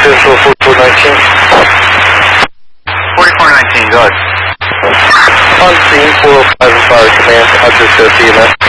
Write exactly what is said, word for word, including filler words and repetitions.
Central forty-four nineteen. forty-four nineteen, go ahead. On scene, four oh five and fire command, Hunter T M S.